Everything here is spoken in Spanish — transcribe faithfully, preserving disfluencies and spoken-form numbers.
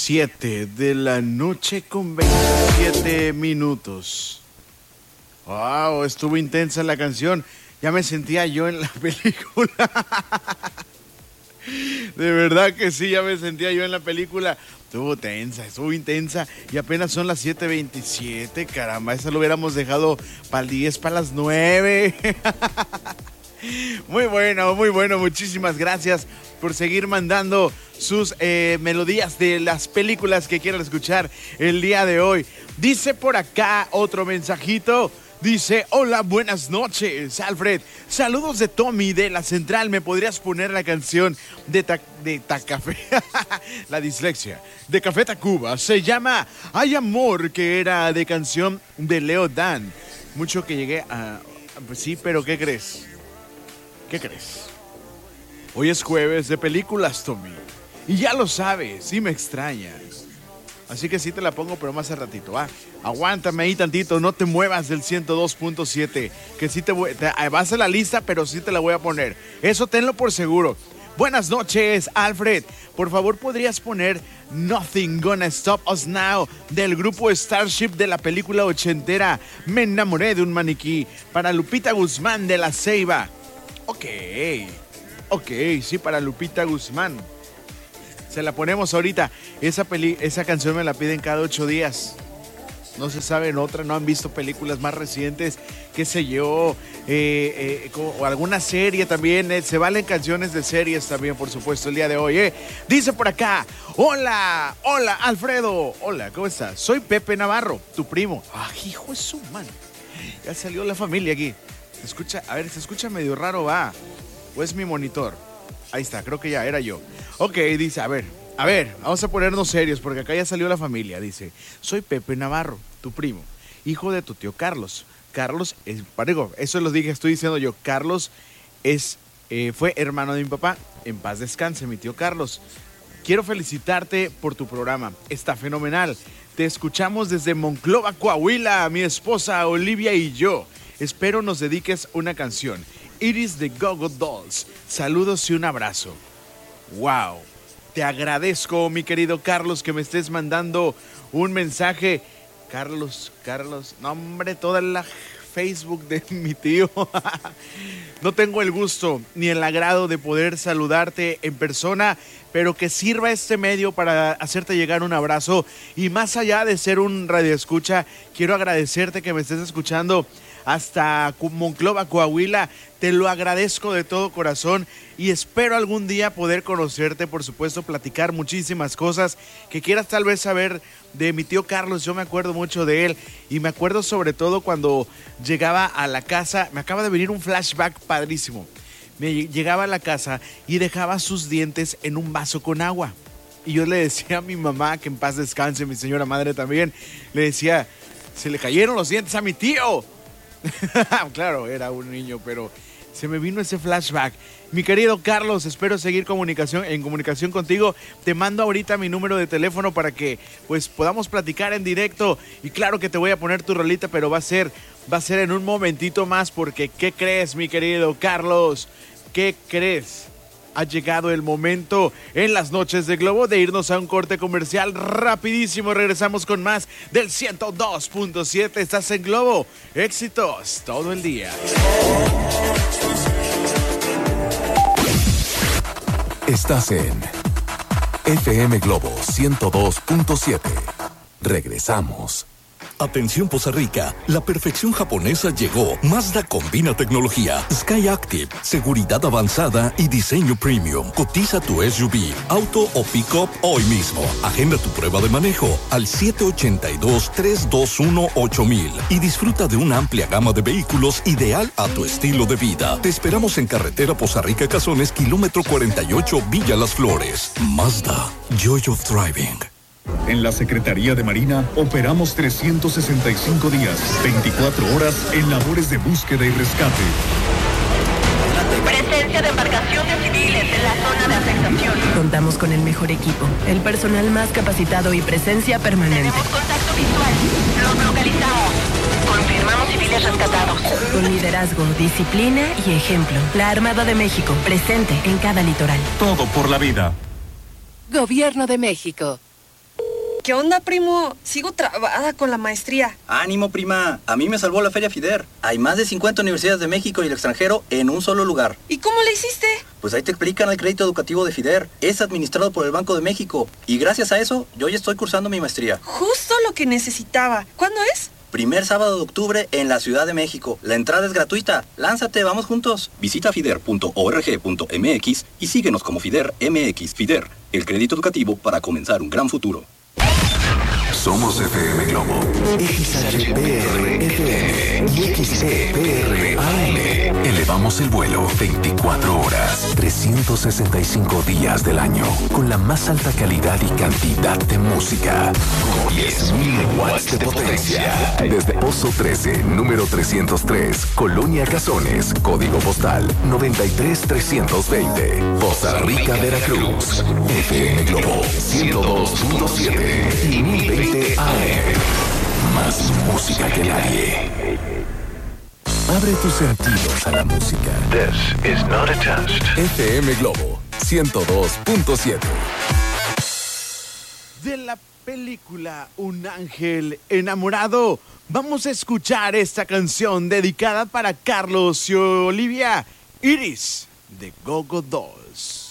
siete de la noche con veintisiete minutos. Wow, estuvo intensa la canción. Ya me sentía yo en la película. De verdad que sí, ya me sentía yo en la película. Estuvo tensa, estuvo intensa. Y apenas son las siete veintisiete. Caramba, esa lo hubiéramos dejado para el diez, para las nueve. Muy bueno, muy bueno. Muchísimas gracias por seguir mandando sus eh, melodías de las películas que quieran escuchar el día de hoy. Dice por acá otro mensajito. Dice, hola, buenas noches, Alfred. Saludos de Tommy de la Central. ¿Me podrías poner la canción de, ta, de Tacafé? La dislexia. De Café Tacuba. Se llama Hay Amor, que era de canción de Leo Dan. Mucho que llegué a... Pues sí, pero ¿qué crees? ¿Qué crees? Hoy es jueves de películas, Tommy. Y ya lo sabes, sí me extrañas. Así que sí te la pongo, pero más a ratito, ¿ah? Aguántame ahí tantito, no te muevas del ciento dos punto siete, que sí te voy, te, vas a la lista, pero sí te la voy a poner. Eso tenlo por seguro. Buenas noches, Alfred. Por favor, ¿podrías poner Nothing Gonna Stop Us Now del grupo Starship de la película ochentera Me enamoré de un maniquí para Lupita Guzmán de La Ceiba? Ok, ok, sí, para Lupita Guzmán. Se la ponemos ahorita. Esa, peli, esa canción me la piden cada ocho días. No se sabe en otra, no han visto películas más recientes, qué sé yo, eh, eh, o alguna serie también. Eh, se valen canciones de series también, por supuesto, el día de hoy. Eh. Dice por acá, hola, hola, Alfredo. Hola, ¿cómo estás? Soy Pepe Navarro, tu primo. Ah, hijo de su mano. Ya salió la familia aquí. Se escucha, a ver, se escucha medio raro, va. ¿O es mi monitor? Ahí está, creo que ya era yo. Ok, dice, a ver, a ver, vamos a ponernos serios porque acá ya salió la familia. Dice, soy Pepe Navarro, tu primo, hijo de tu tío Carlos. Carlos, es, digo, eso lo dije, estoy diciendo yo. Carlos es, eh, fue hermano de mi papá. En paz descanse, mi tío Carlos. Quiero felicitarte por tu programa. Está fenomenal. Te escuchamos desde Monclova, Coahuila, mi esposa Olivia y yo. Espero nos dediques una canción. Iris de Go-Go Dolls. Saludos y un abrazo. Wow. Te agradezco, mi querido Carlos, que me estés mandando un mensaje. Carlos, Carlos, no hombre, toda la Facebook de mi tío. No tengo el gusto ni el agrado de poder saludarte en persona, pero que sirva este medio para hacerte llegar un abrazo. Y más allá de ser un radioescucha, quiero agradecerte que me estés escuchando hasta Monclova, Coahuila. Te lo agradezco de todo corazón y espero algún día poder conocerte, por supuesto, platicar muchísimas cosas que quieras tal vez saber de mi tío Carlos. Yo me acuerdo mucho de él y me acuerdo sobre todo cuando llegaba a la casa. Me acaba de venir un flashback padrísimo. Me llegaba a la casa y dejaba sus dientes en un vaso con agua. Y yo le decía a mi mamá, que en paz descanse, mi señora madre también, le decía, se le cayeron los dientes a mi tío. Claro, era un niño, pero se me vino ese flashback. Mi querido Carlos, espero seguir comunicación, en comunicación contigo. Te mando ahorita mi número de teléfono para que pues podamos platicar en directo. Y claro que te voy a poner tu rolita, pero va a ser, va a ser en un momentito más, porque ¿qué crees, mi querido Carlos? ¿Qué crees? Ha llegado el momento en las noches de Globo de irnos a un corte comercial rapidísimo. Regresamos con más del ciento dos punto siete. Estás en Globo. Éxitos todo el día. Estás en F M Globo ciento dos punto siete. Regresamos. Atención Poza Rica, la perfección japonesa llegó. Mazda combina tecnología, Sky Active, seguridad avanzada y diseño premium. Cotiza tu S U V, auto o pick-up hoy mismo. Agenda tu prueba de manejo al siete ocho dos, tres dos uno, ocho mil y disfruta de una amplia gama de vehículos ideal a tu estilo de vida. Te esperamos en carretera Poza Rica Cazones, kilómetro cuarenta y ocho, Villa Las Flores. Mazda, Joy of Driving. En la Secretaría de Marina operamos trescientos sesenta y cinco días, veinticuatro horas en labores de búsqueda y rescate. Presencia de embarcaciones civiles en la zona de afectación. Contamos con el mejor equipo, el personal más capacitado y presencia permanente. Tenemos contacto visual. Los localizamos. Confirmamos civiles rescatados. Con liderazgo, disciplina y ejemplo. La Armada de México, presente en cada litoral. Todo por la vida. Gobierno de México. ¿Qué onda, primo? Sigo trabada con la maestría. Ánimo, prima. A mí me salvó la Feria FIDER. Hay más de cincuenta universidades de México y el extranjero en un solo lugar. ¿Y cómo le hiciste? Pues ahí te explican el crédito educativo de FIDER. Es administrado por el Banco de México. Y gracias a eso, yo ya estoy cursando mi maestría. Justo lo que necesitaba. ¿Cuándo es? Primer sábado de octubre en la Ciudad de México. La entrada es gratuita. Lánzate, vamos juntos. Visita fider punto org punto m x y síguenos como FIDER M X. FIDER, el crédito educativo para comenzar un gran futuro. Somos F M Globo, X H P R F M y X E P R A M. Elevamos el vuelo veinticuatro horas, trescientos sesenta y cinco días del año, con la más alta calidad y cantidad de música, con diez mil watts de potencia. Desde Pozo trece, número trescientos tres, Colonia Cazones, código postal noventa y tres trescientos veinte, Poza Rica, Veracruz. F M Globo ciento dos punto siete y mil veinte A M. Más música que nadie. Abre tus sentidos a la música. This is not a test. F M Globo ciento dos punto siete. De la película Un ángel enamorado, vamos a escuchar esta canción dedicada para Carlos y Olivia, Iris, de Go Go Dolls.